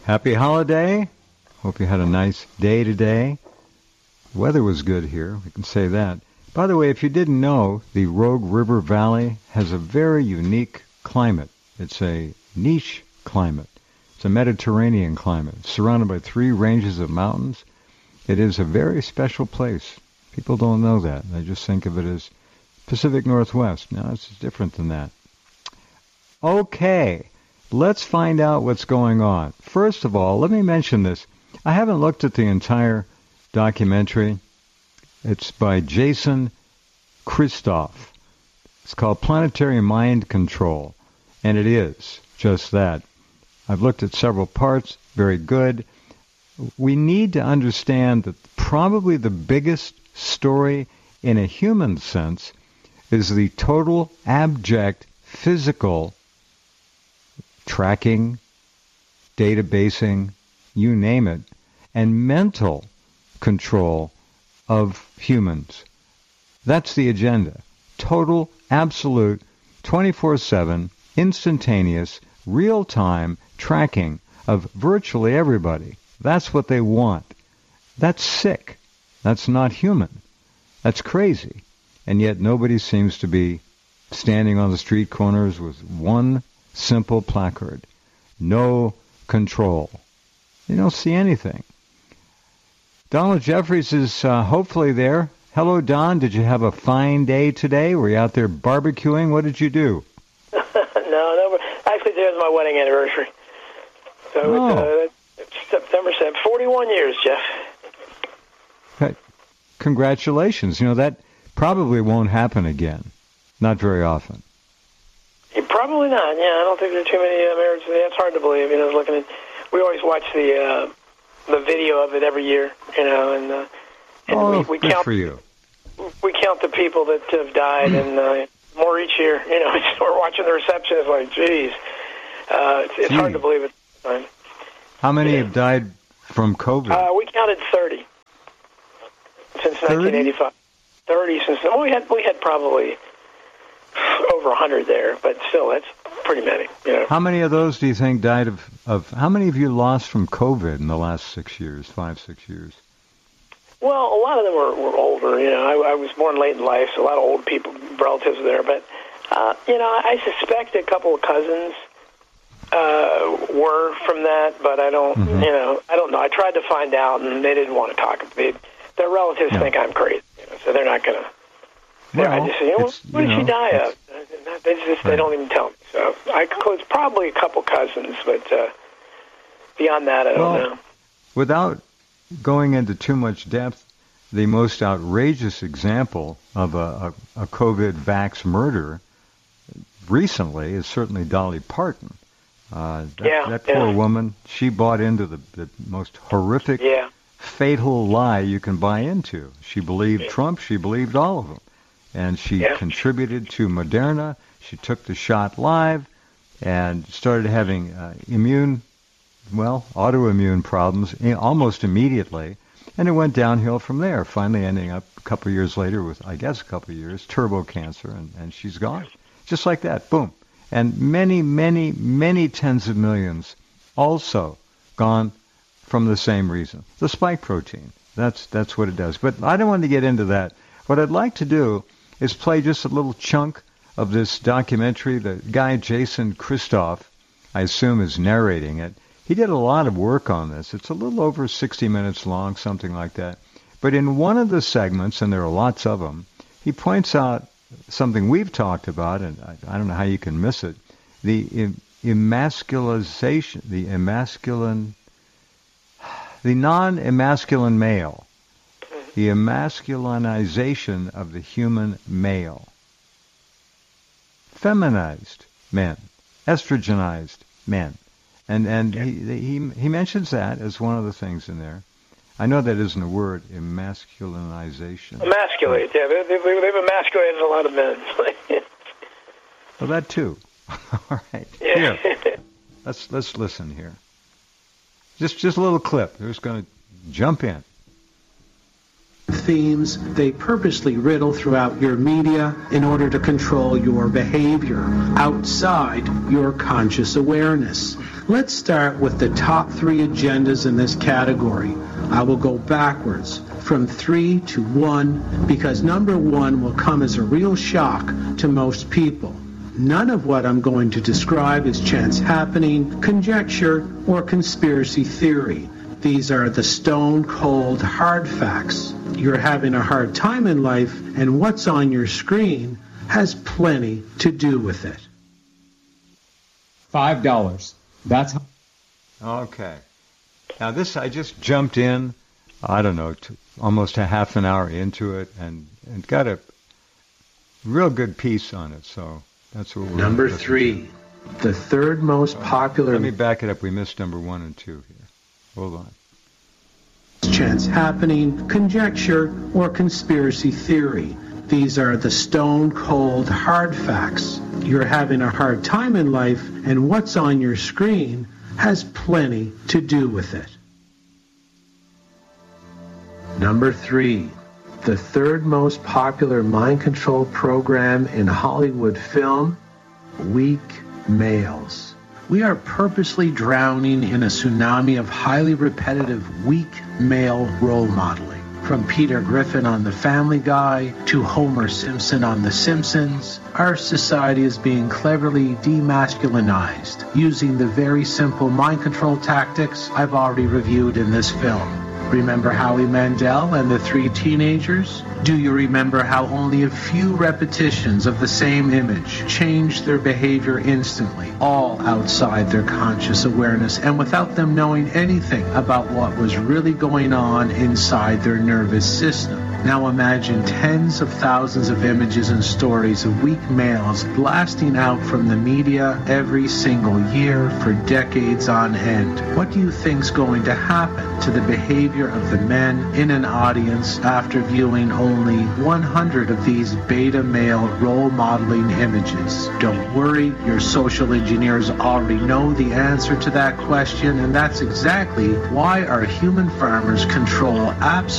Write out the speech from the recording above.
Happy holiday. Hope you had a nice day today. The weather was good here, we can say that. By the way, if you didn't know, the Rogue River Valley has a very unique climate. It's a niche climate. It's a Mediterranean climate, surrounded by 3 ranges of mountains. It is a very special place. People don't know that. They just think of it as Pacific Northwest. No, it's different than that. Okay, let's find out what's going on. First of all, let me mention this. I haven't looked at the entire documentary. It's by Jason Christoff. It's called Planetary Mind Control, and it is just that. I've looked at several parts, very good. We need to understand that probably the biggest story in a human sense is the total abject physical tracking, databasing, you name it, and mental control of humans. That's the agenda. Total, absolute, 24/7, instantaneous, real-time tracking of virtually everybody. That's what they want. That's sick. That's not human. That's crazy. And yet nobody seems to be standing on the street corners with one simple placard. No control. You don't see anything. Donald Jeffries is hopefully there. Hello, Don. Did you have a fine day today? Were you out there barbecuing? What did you do? No. Actually, today's my wedding anniversary. So it's September 7th. 41 years, Jeff. Okay. Congratulations. You know, that probably won't happen again. Not very often. Probably not. Yeah, I don't think there are too many marriages. It's hard to believe. You know, we always watch the video of it every year. You know, and we count for you. We count the people that have died, and more each year. You know, we're watching the reception. It's like, geez, it's hard to believe it. How many have died from COVID? We counted 30 since 1985. 30 since we had probably over 100 there, but still, that's pretty many. You know. How many of those do you think died of? How many of you lost from COVID in the last 6 years, 5-6 years? Well, a lot of them were older. You know, I was born late in life, so a lot of old people, relatives were there. But you know, I suspect a couple of cousins were from that, but I don't. Mm-hmm. You know, I don't know. I tried to find out, and they didn't want to talk. Their relatives think I'm crazy, you know, so they're not going to. Well, I just say, what did she die of? They don't even tell me. So it's probably a couple cousins, but beyond that, I don't know. Without going into too much depth, the most outrageous example of a COVID vax murder recently is certainly Dolly Parton. That poor woman, she bought into the most horrific, fatal lie you can buy into. She believed Trump. She believed all of them. And she contributed to Moderna. She took the shot live and started having autoimmune problems almost immediately. And it went downhill from there, finally ending up a couple of years later with, turbo cancer, and she's gone. Just like that, boom. And many, many, many tens of millions also gone from the same reason, the spike protein. That's what it does. But I don't want to get into that. What I'd like to do is play just a little chunk of this documentary. The guy, Jason Christoff, I assume is narrating it. He did a lot of work on this. It's a little over 60 minutes long, something like that. But in one of the segments, and there are lots of them, he points out something we've talked about, and I don't know how you can miss it, the emasculization, the non-emasculine male. The emasculinization of the human male. Feminized men. Estrogenized men. And he mentions that as one of the things in there. I know that isn't a word, emasculinization. Emasculate, yeah. They've emasculated a lot of men. Well, that too. All right. Yeah. Here. Let's listen here. Just a little clip. We're just going to jump in. themes they purposely riddle throughout your media in order to control your behavior outside your conscious awareness. Let's start with the top 3 agendas in this category. I will go backwards from 3 to 1 because number 1 will come as a real shock to most people. None of what I'm going to describe is chance happening, conjecture, or conspiracy theory. These are the stone-cold hard facts. You're having a hard time in life, and what's on your screen has plenty to do with it. $5. That's Okay. Now this, I just jumped in, I don't know, almost a half an hour into it, and got a real good piece on it, so that's what we're Number 3, the third most popular... Let me back it up. We missed number 1 and 2 here. Hold on. Chance happening, conjecture, or conspiracy theory. These are the stone-cold hard facts. You're having a hard time in life, and what's on your screen has plenty to do with it. Number 3, the third most popular mind control program in Hollywood film, Weak Males. We are purposely drowning in a tsunami of highly repetitive weak male role modeling. From Peter Griffin on The Family Guy to Homer Simpson on The Simpsons, our society is being cleverly demasculinized using the very simple mind control tactics I've already reviewed in this film. Remember Howie Mandel and the 3 teenagers? Do you remember how only a few repetitions of the same image changed their behavior instantly, all outside their conscious awareness and without them knowing anything about what was really going on inside their nervous system? Now imagine tens of thousands of images and stories of weak males blasting out from the media every single year for decades on end. What do you think's going to happen to the behavior of the men in an audience after viewing only 100 of these beta male role modeling images? Don't worry, your social engineers already know the answer to that question, and that's exactly why our human farmers control absolutely